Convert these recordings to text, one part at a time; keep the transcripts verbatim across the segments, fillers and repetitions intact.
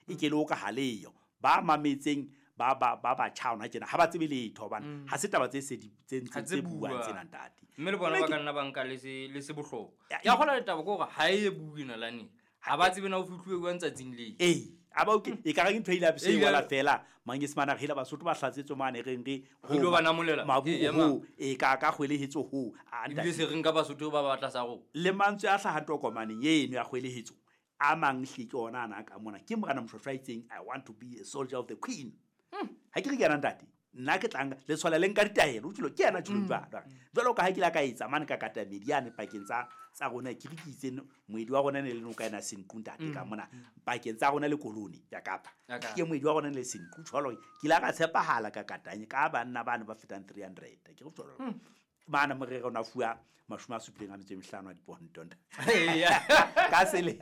e ke le o ka haleyo ba mametseng ba ba ba ba chaona tjena ha ba tsebe letho hobane ha se taba tse se di tse tse buang tsena ntate mme le bona ba ka nna banka le se le se bohloko ya gola le taba go ga ha e buina lane ha ba tsebe na o fitluwe go ntsa tsinle eh aba okay e ka re ntho ile abse wala fela mangesemana hela basotho ba hlatsetso mane re re go ba namolela mabu e ka ka khwelehetso ho anda se re nka basotho ba batla sa go le mantswe a hlaha tokomaneng yeno ya khwelehetso a mang hlike ona na ka mona ke mogana moshwashwa itseng I want to be a soldier of the queen ha ke re ke ntate nna ke tlanga le tshwala le nka ditaelo tshilo ke yana tshilo ba jwalo ka ha ke la ka etsa mane ka kata mediane pakeng tsa tsa rona ke re ke itseng moedi wa rona ne le no ka ena senku ntate ka mona pakeng tsa rona le koloni ya Kapa ke moedi wa rona le senku tsholo ke la ka tshepahala ka katanye ka banna bana ba fetang three hundred ke go tsholo mana mo re rona fua mashuma supileng a metse mehlano a dipontonda ka sele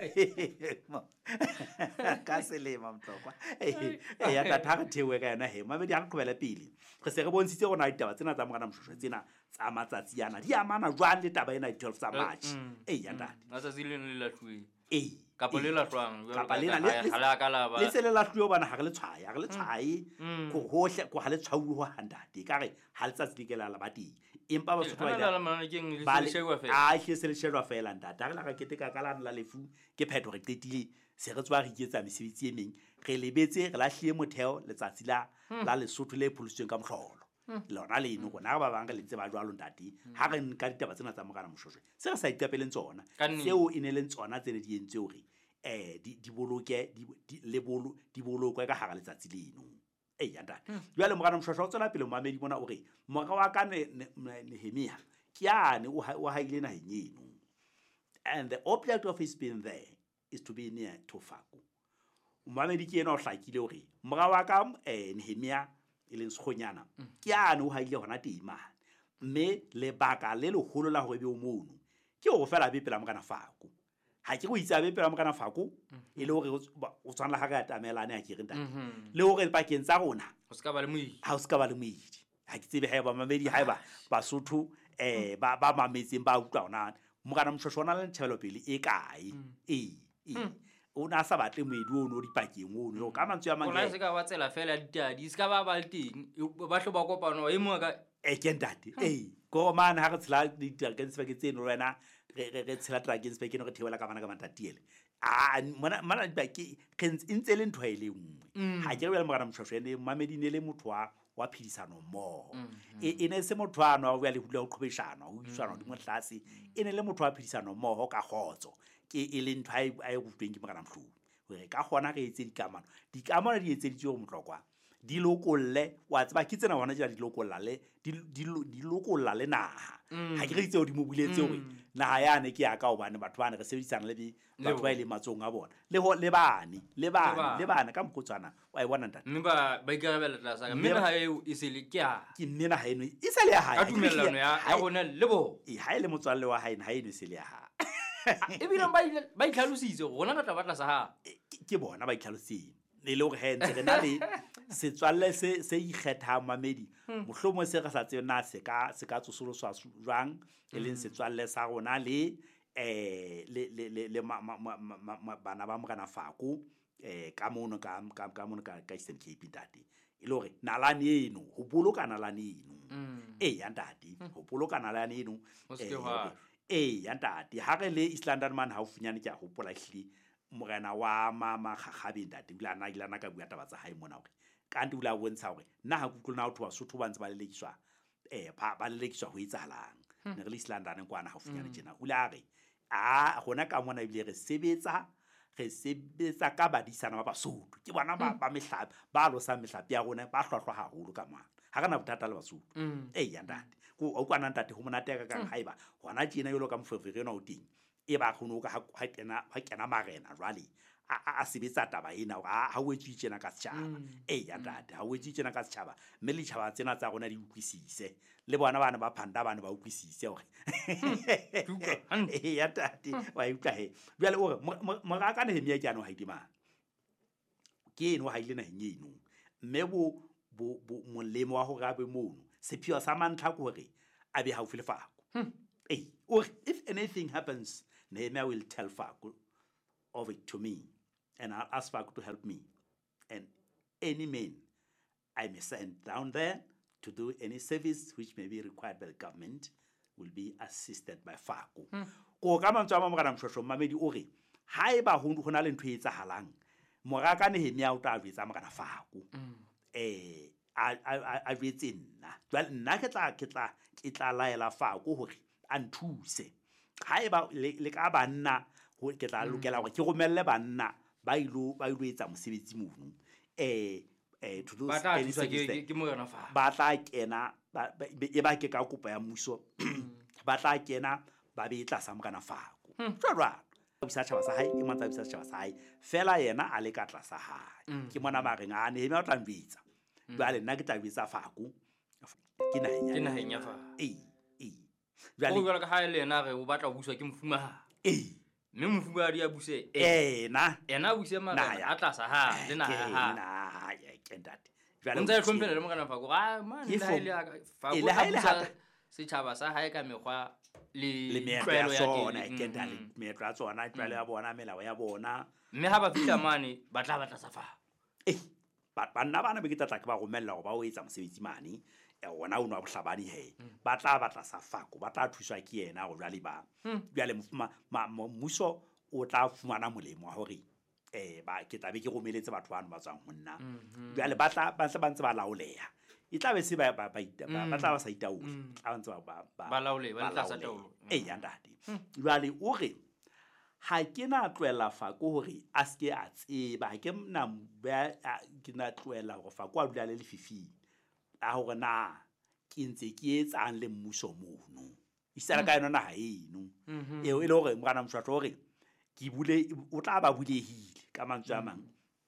ka sele mamtlokwa eh ya ka tha thewe ka yona he mamedi a qhobela pele re se re bontshitse gona ditaba tsena tsa mogana moshosho tsena tsa matsatsi yana di amana jwang le taba ena twelve tsa March eh ya ntate matsatsi le le lahlwe eh kapa le la hlwang kapa le hala ka la ba le sele la hlwe bana ha re le tshwaya re le tshwaye go hohle go ha le tshwauwe ho handate ka re ha le tsatsi dikela la bati empa ba sotho ba le shegwa fela a hle se le shegwa fela ntate ha re la ka keteka ka la la lefu ke phetho re qetile se re tswa re iketsa mesebetsi e meng re lebetse re lahlie motheo letsatsi la la lesotho le pholisitsweng ka mohlolo lona le ino gona ba bang le ntse ba jwalo ntate ha re nka ditaba tsena tsa mogana moshosho se re sa itapeleng tsona seo e ne le tsona tsene di entse hore eh di di boloke di le bolo di bolokwe ka hara letsatsi leno eh ya ntate jwale mogana moshosho o tsena pele moamedi bona o re moga wa ka ne Nehemia ke yane o o haile na henyeno and the object of his being there is to be near to Faku moamedi ke ena o hlakile hore moga wa ka eh Nehemia e leng sekgonyana ke yane o haile hona teimane mme le baka le leholo la hore be o mono ke go fela be pela mogana Faku ha ke go itsa be pela mogana Faku e le hore o tswana ha ga tamelane ha ke re ntate le hore pakeng tsa rona o ska ba le moedi ha o ska ba le moedi ha ke tsebe ha ba mamedi ha ba basotho eh ba ba mametseng ba utlwa ona mogana moshosho ona le tshebelo pele e kae eh eh ona sa batle moedi o no dipakeng o no ka mantswe ya mangwe ona se ka wa tsela fela ditadi se ka ba ba teng ba hlo ba kopana e mo ka e ke ntate eh go man ha re tsela ditageng se baketse no wena re re tsela trageng se bakeno re thewela ka bana ka matatiele a mona mana dipaki kentse intse le ntho a ile nngwe ha ke re le mogana moshosho ene mamedi ne le motho wa wa phidisano mo e ene se motho ana wa le hula o qhobeshana o iswana di mohlase ene le motho wa phidisano mo ho ka khotso ke e le ntho a e go tweng ke mogana mhlu hore ka gona re etse dikamano dikamano di etse ditšo motlokwa di lokolle wa tseba ke tsena bona ja di lokolla le di lokolla le naha ha ke re itse o di mo buletse hore naha yane ke ya ka hobane batho bana re sebedisana le batho ba ile matsong a bona le ho le bane le bane le bana ka mokgotsana wa e bona ntate mme ba ba ikarabela tla sa mme ha e e se le ke ya ke mme na ha eno e se le ya ha a tumellano ya ya gona le bo e ha ile motswalle wa hae ha eno se le ya ha e bile ba ba itlhalositse gona ka tla batla sa ha ke bona ba itlhalositse ne le hore he ntse re na le setswalle se se ikgetha mamedi mohlomo se re sa tsena se ka se ka tsosoloswa jwang e leng setswalle sa rona le eh le le le bana ba mogana Faku eh ka mono ka ka mono ka ka Eastern Cape date e le hore nalane eno ho boloka nalane eno eh ya ntate ho boloka nalane eno eh ya ntate ha re le East London man ha o funyane ke a hopola hli morena wa mama khakhabe ntate bula na ilana ka bua taba tsa hae mona hore kanti bula bontsha hore nna ha kutlwa na utho wa sotho ba ntse ba lelekiswa eh ba ba lelekiswa ho itsahalang ne re le East London kwana ha o funyane tjena hula re a gona ka mona ibile re sebetsa re sebetsa ka badisana ba basotho ke bona ba ba mehlapi ba lo sa mehlapi ya rona ba hlwahlwa haholo ka mona ha kana bothata le basotho eh ya ntate go o kwana ntate ho monate ka ka haiba hona tjena yolo ka mofefere yona o ting e ba khono ka ha kena ha kena marena jwale a a sebetsa taba ena ha o etswe tjena ka setjhaba eh ya ntate ha o etswe tjena ka setjhaba mme le tjhaba tsena tsa rona di ukwisise le bona bana ba phanda bana ba ukwisise hore eh ya ntate wa utlwa he jwale o mo ga ka Nehemia ke ano ha idima ke eno ha ile na henyeno mme bo bo molemo wa ho gabe mono sephio sa mantla ko hore a be haufi le Faku eh or if anything happens Nehemia will tell Faku of it to me and I'll ask Faku to help me. And any man I may send down there to do any service which may be required by the government will be assisted by Faku. Ko ka mantswe a ma mogana mshosho mamedi o re ha e ba ho na le ntho e etsahalang moraka ne hemia o tla jwetsa mogana Faku. Eh a a a jwetse nna jwale nna ke tla ke tla ke tla laela Faku hore a nthuse ha e ba le ka banna ho ke tla lokela hore ke romelle banna ba ilo ba ilo etsa mosebetsi mono eh eh to do any service ke mo yona fa ba tla kena e ba ke ka kopo ya mmuso ba tla kena ba be tla sa mogana Faku jwalo bisa tshaba sa hae e mantsa bisa tshaba sa hae fela yena a le ka tla sa hae ke mona mareng a ne heme o tla mbitsa jwale nna ke tla bitsa Faku ke na henya ke na henya fa eh eh jwale o ka ha le yena re o batla go buswa ke mfuma eh mme mfuma di a buse eh na ena buse mara a tla sa ha le na ha na ya ke ndate jwale o ntse tlhompela le mogana Faku ga man le ha ile Faku ile ha ile ha se tshaba sa hae ka megwa le le meetlo ya tsona ke ndale meetlo ya tsona jwale ya bona melao ya bona mme ha ba fihla mane ba tla batla sa fa eh ba banna bana be ke tla ke ba romella go ba o etsa mosebetsi mane e ona o no a bohlabani he ba tla batla sa Faku ba tla thuswa ke yena go jwale ba jwale mmuso o tla fumana molemo wa hore eh ba ke tla be ke romeletse batho bana ba tswang honna jwale ba tla ba tla ba ntse ba laoleha e tla be se ba ba ba tla ba sa itaola a ntse ba ba laole ba tla sa taolo eh ya ndate jwale o re ha ke na tloela Faku hore a ske a tseba ke na ba ke na tloela hore Faku a dula le lefifi a hore na ke ntse ke etsang le mmuso mono isala ka yona ha eno eo e le hore mogana mshwatho hore ke bule o tla ba bulehile ka mantswe a mang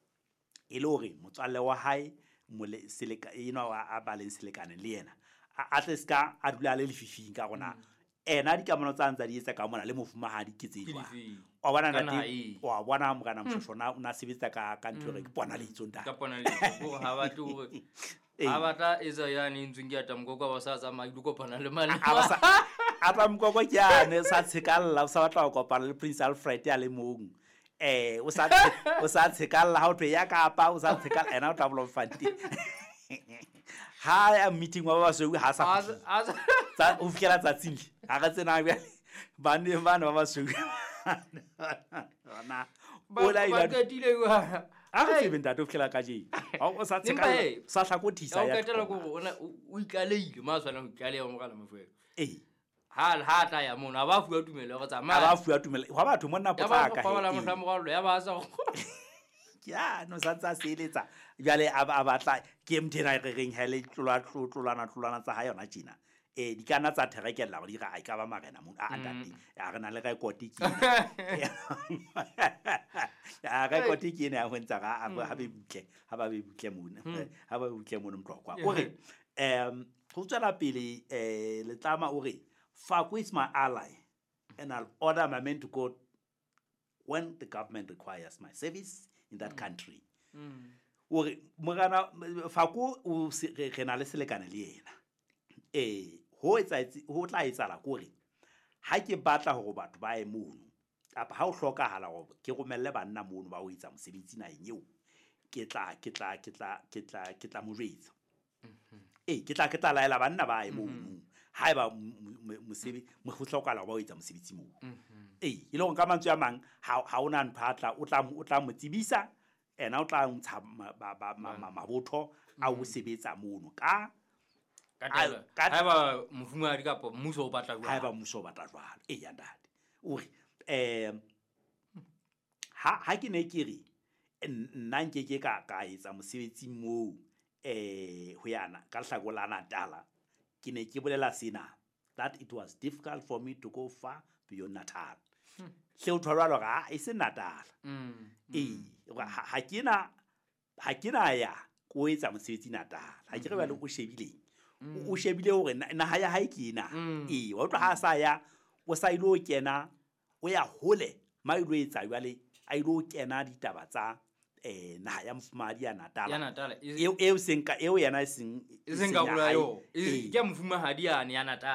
e le hore motswalle wa hae mole seleka eno a ba le selekane le yena a tseska a dula le lefifing ka gona ena di kamano tsa ntsa di etsa ka mona le mofumahadi ke tsejwa wa bona ntate wa bona mogana mshofona o na sebetsa ka ka ntho re ke bona le itsonta ka bona le go ha ba tlo ha ba tla eza yani ntsweng ke atamgoko ba sa tsa ma di kopana le mane atamgoko ke ane sa tshekalla o sa batla go kopana le Prince Alfred ya le mong eh o sa o sa tshekalla ha o twe ya Kapa o sa tshekalla ena o tla bolo fanti ha ya meeting wa ba so ha sa tsa o fikela tsa tsile ha ga tsena ba bane bana ba so na bola ila ka dile wa a ga se benda to fikela ka je ha o sa tshekalla sa tla go thisa ya o ka tela go o ikaleile ma tshwana go ikale ya mo gala mafelo eh ha ha tla ya mona ba fuwa tumelo go tsamaya ba fuwa tumelo wa batho monna potla ka ya ba ba la mohlamo ya ba sa ya no sa tsa seletsa jale a batla ke mthena re reng hele tlola tlolana tlolana tsa ha yona jina eh di kana tsa therekela go di ga a ka ba magena mo a ndati ya rena le ga ikoti ke ya ga ikoti ke ne a ho ntsa ga ha be butle ha ba be butle mona ha ba butle mona mtlokwa o re em go tsela pele eh le tlama o re Faku is my ally and I'll order my men to go when the government requires my service in that country. O re mogana Faku o re na le selekane le yena eh ho etsa ho tla etsa la gore ha ke batla go batho ba e mono apa ha o hlokahala go ke romelle banna mono ba o etsa mosebetsi na eng eo ke tla ke tla ke tla ke tla ke tla mo jetsa eh ke tla ke tla laela banna ba e mono ha eba mosebi mo go tlhokala ba o etsa mosebetsi mo eh ile go ka mantswe a mang ha ha ona ntphatla o tla o tla mo tsibisa ena o tla ntsha ba ba mabotho a o sebetsa mono ka ka ha ba mofumadi ka po mmuso o batla jwa ha ba mmuso o batla jwa eh ya ndate o re eh ha ha ke ne ke re nna nke ke ka ka etsa mosebetsi mo eh ho yana ka hlagola Natal ke ne ke bolela sena that it was difficult for me to go far beyond Natal se o tholwa ga e se Natal eh ha ke na ha ke na ya ko etsa mosebetsi Natal ha ke re ba le o shebile o shebile hore na ha ya ha ikena eh wa tlo ha sa ya o sa ilo kena o ya hole ma ilo etsa jwale a ilo kena ditaba tsa eh na ya mfumadi ya Natal ya Natal eo eo senka eo yana seng senka bula yo ke mfumahadi ya Natal